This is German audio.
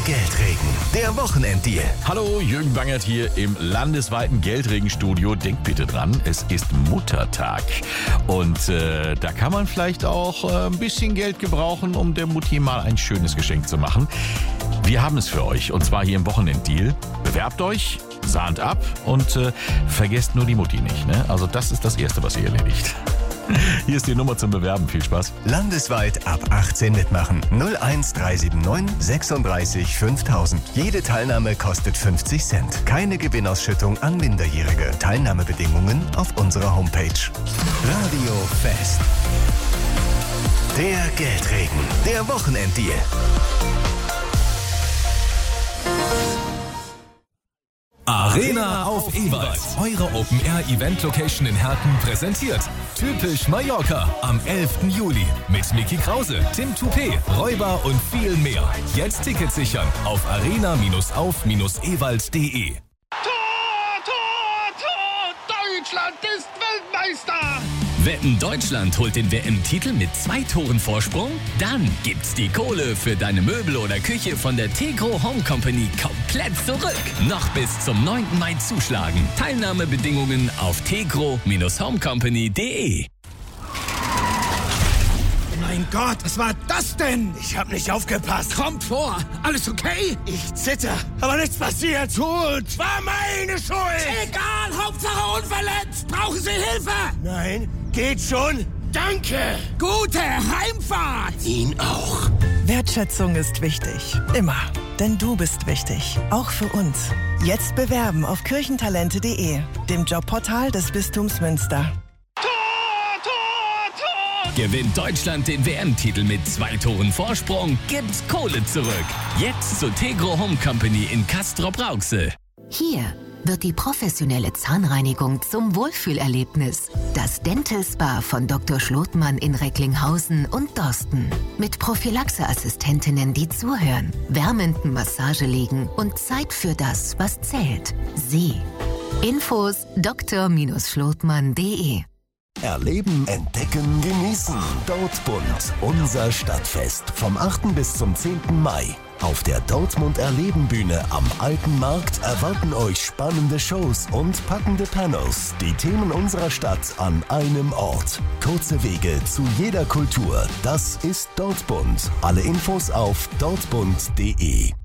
Geldregen, der Wochenenddeal. Hallo, Jürgen Bangert hier im landesweiten Geldregenstudio. Denkt bitte dran, es ist Muttertag. Und da kann man vielleicht auch ein bisschen Geld gebrauchen, um der Mutti mal ein schönes Geschenk zu machen. Wir haben es für euch, und zwar hier im Wochenenddeal. Bewerbt euch, sahnt ab und vergesst nur die Mutti nicht. Ne? Also das ist das Erste, was ihr erledigt. Hier ist die Nummer zum Bewerben. Viel Spaß. Landesweit ab 18 mitmachen. 01379 36 5000. Jede Teilnahme kostet 50 Cent. Keine Gewinnausschüttung an Minderjährige. Teilnahmebedingungen auf unserer Homepage. Radio Fest. Der Geldregen. Der Wochenenddeal. Arena auf Ewald. Eure Open-Air-Event-Location in Herten präsentiert Typisch Mallorca am 11. Juli mit Micky Krause, Tim Toupé, Räuber und viel mehr. Jetzt Tickets sichern auf arena-auf-ewald.de. Deutschland ist Weltmeister! Wetten Deutschland holt den WM-Titel mit 2 Toren Vorsprung? Dann gibt's die Kohle für deine Möbel oder Küche von der Tegro Home Company komplett zurück. Noch bis zum 9. Mai zuschlagen. Teilnahmebedingungen auf tegro-homecompany.de. Mein Gott, was war das denn? Ich hab nicht aufgepasst. Kommt vor. Alles okay? Ich zitter. Aber nichts passiert. Gut. War meine Schuld. Egal, Hauptsache unverletzt. Brauchen Sie Hilfe? Nein, geht schon. Danke. Gute Heimfahrt. Ihnen auch. Wertschätzung ist wichtig. Immer. Denn du bist wichtig. Auch für uns. Jetzt bewerben auf kirchentalente.de, dem Jobportal des Bistums Münster. Gewinnt Deutschland den WM-Titel mit 2 Toren Vorsprung, gibt's Kohle zurück. Jetzt zur Tegro Home Company in Castrop-Rauxel. Hier wird die professionelle Zahnreinigung zum Wohlfühlerlebnis. Das Dental Spa von Dr. Schlotmann in Recklinghausen und Dorsten. Mit Prophylaxe-Assistentinnen, die zuhören, wärmenden Massagelegen und Zeit für das, was zählt. Sie. Infos dr-schlotmann.de. Erleben, entdecken, genießen. Dortmund, unser Stadtfest. Vom 8. bis zum 10. Mai. Auf der Dortmund Erleben Bühne am Alten Markt erwarten euch spannende Shows und packende Panels. Die Themen unserer Stadt an einem Ort. Kurze Wege zu jeder Kultur. Das ist Dortmund. Alle Infos auf dortmund.de.